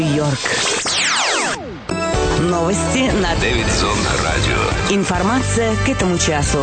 Нью-Йорк. Новости на Дэвидсон радио. Информация к этому часу.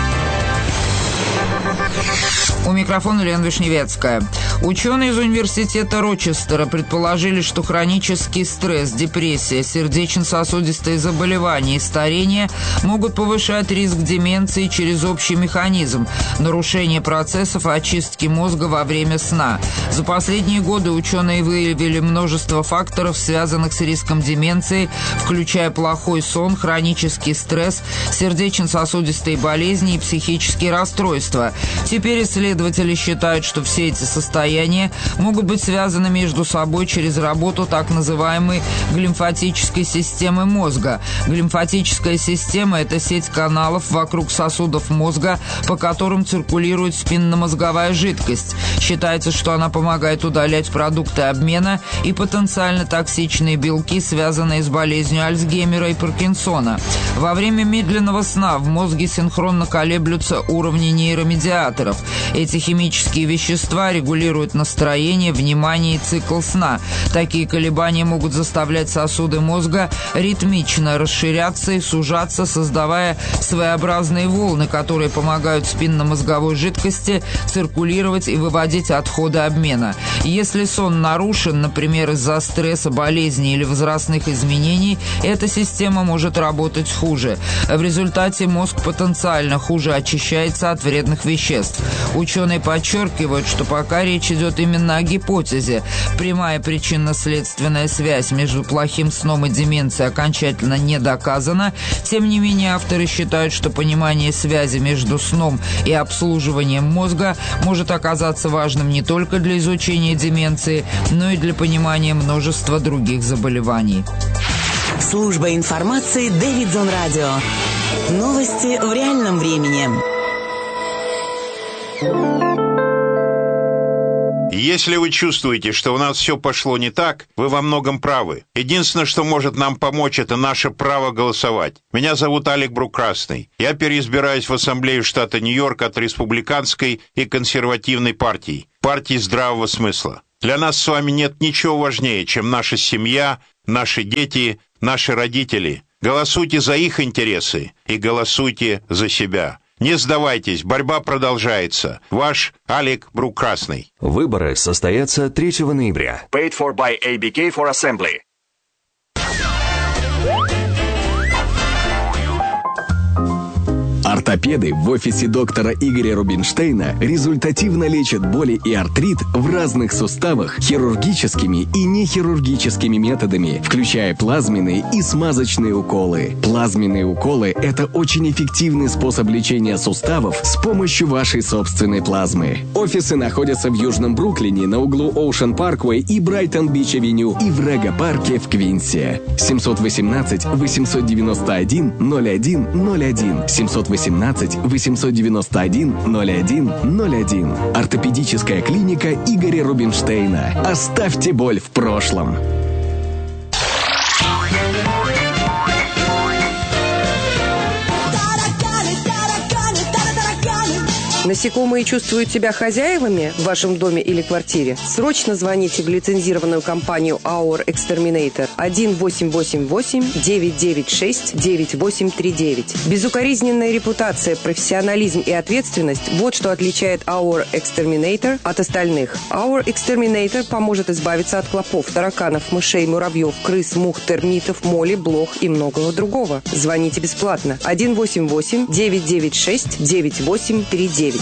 У микрофона Лена Вишневецкая. Ученые из университета Рочестера предположили, что хронический стресс, депрессия, сердечно-сосудистые заболевания и старение могут повышать риск деменции через общий механизм – нарушение процессов очистки мозга во время сна. За последние годы ученые выявили множество факторов, связанных с риском деменции, включая плохой сон, хронический стресс, сердечно-сосудистые болезни и психические расстройства. Теперь исследователи считают, что все эти состояния могут быть связаны между собой через работу так называемой глимфатической системы мозга. Глимфатическая система – это сеть каналов вокруг сосудов мозга, по которым циркулирует спинномозговая жидкость. Считается, что она помогает удалять продукты обмена и потенциально токсичные белки, связанные с болезнью Альцгеймера и Паркинсона. Во время медленного сна в мозге синхронно колеблются уровни нейромедиаторов. Эти химические вещества регулируют настроение, внимание и цикл сна. Такие колебания могут заставлять сосуды мозга ритмично расширяться и сужаться, создавая своеобразные волны, которые помогают спинномозговой жидкости циркулировать и выводить отходы обмена. Если сон нарушен, например, из-за стресса, болезни или возрастных изменений, эта система может работать хуже. В результате мозг потенциально хуже очищается от вредных веществ. Ученые подчеркивают, что пока речь идет именно о гипотезе. Прямая причинно-следственная связь между плохим сном и деменцией окончательно не доказана. Тем не менее, авторы считают, что понимание связи между сном и обслуживанием мозга может оказаться важным не только для изучения деменции, но и для понимания множества других заболеваний. Служба информации Дэвидсон радио. Новости в реальном времени. Если вы чувствуете, что у нас все пошло не так, вы во многом правы. Единственное, что может нам помочь, это наше право голосовать. Меня зовут Алек Брук-Красный. Я переизбираюсь в Ассамблею штата Нью-Йорк от республиканской и консервативной партий, партии здравого смысла. Для нас с вами нет ничего важнее, чем наша семья, наши дети, наши родители. Голосуйте за их интересы и голосуйте за себя. Не сдавайтесь, борьба продолжается. Ваш Алек Брук-Красный. Выборы состоятся 3 ноября. Paid for by ABK for Assembly. Ортопеды в офисе доктора Игоря Рубинштейна результативно лечат боли и артрит в разных суставах хирургическими и нехирургическими методами, включая плазменные и смазочные уколы. Плазменные уколы – это очень эффективный способ лечения суставов с помощью вашей собственной плазмы. Офисы находятся в Южном Бруклине на углу Ocean Parkway и Брайтон-Бич-авеню и в Рега-парке в Квинсе. 718-891-0101. 718-891-0101. Ортопедическая клиника Игоря Рубинштейна. Оставьте боль в прошлом. Насекомые чувствуют себя хозяевами в вашем доме или квартире? Срочно звоните в лицензированную компанию Our Exterminator 1-888-996-9839. Безукоризненная репутация, профессионализм и ответственность – вот что отличает Our Exterminator от остальных. Our Exterminator поможет избавиться от клопов, тараканов, мышей, муравьев, крыс, мух, термитов, моли, блох и многого другого. Звоните бесплатно 1-888-996-9839.